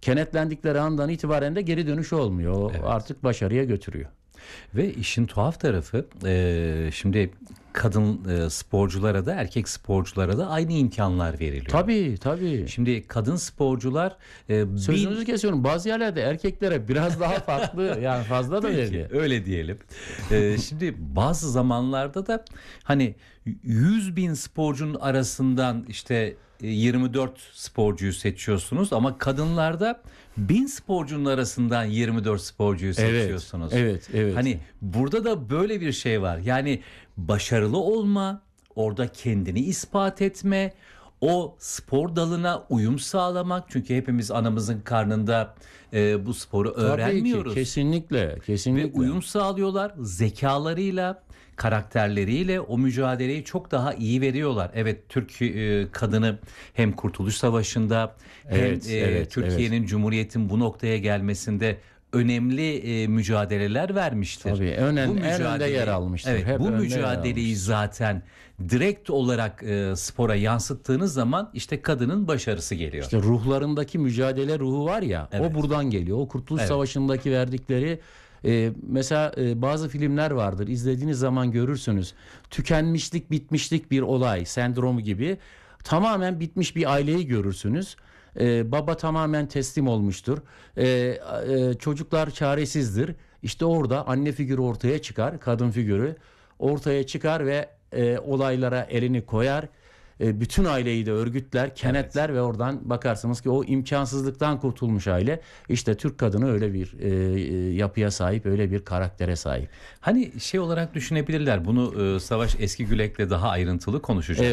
Kenetlendikleri andan itibaren de geri dönüş olmuyor. O artık başarıya götürüyor. Ve işin tuhaf tarafı şimdi kadın sporculara da erkek sporculara da aynı imkanlar veriliyor. Tabii. Şimdi kadın sporcular Sözünüzü kesiyorum. Bazı yerlerde erkeklere biraz daha farklı yani fazla da veriliyor. Öyle diyelim. Şimdi bazı zamanlarda da hani 100.000 sporcunun arasından işte 24 sporcuyu seçiyorsunuz ama kadınlarda 1000 sporcunun arasından 24 sporcuyu seçiyorsunuz. Evet. Hani burada da böyle bir şey var. Yani başarılı olma, orada kendini ispat etme, o spor dalına uyum sağlamak. Çünkü hepimiz anamızın karnında bu sporu öğrenmiyoruz. Tabii ki, kesinlikle. Ve uyum sağlıyorlar zekalarıyla, karakterleriyle o mücadeleyi çok daha iyi veriyorlar. Evet, Türk kadını hem Kurtuluş Savaşı'nda hem Türkiye'nin Cumhuriyet'in bu noktaya gelmesinde önemli mücadeleler vermiştir. Tabii en önde yer almıştır. Evet, Hep bu önde mücadeleyi zaten direkt olarak spora yansıttığınız zaman işte kadının başarısı geliyor. İşte ruhlarındaki mücadele ruhu var ya, Evet. o buradan geliyor. O Kurtuluş Savaşı'ndaki verdikleri mesela bazı filmler vardır. İzlediğiniz zaman görürsünüz. Tükenmişlik, bitmişlik bir olay sendromu gibi. Tamamen bitmiş bir aileyi görürsünüz. Baba tamamen teslim olmuştur. Çocuklar çaresizdir. İşte orada anne figürü ortaya çıkar, kadın figürü ortaya çıkar ve olaylara elini koyar. Bütün aileyi de örgütler, kenetler ve oradan bakarsınız ki o imkansızlıktan kurtulmuş aile. İşte Türk kadını öyle bir yapıya sahip, öyle bir karaktere sahip. Hani şey olarak düşünebilirler. Bunu Savaş Eskigülek'le daha ayrıntılı konuşacağız.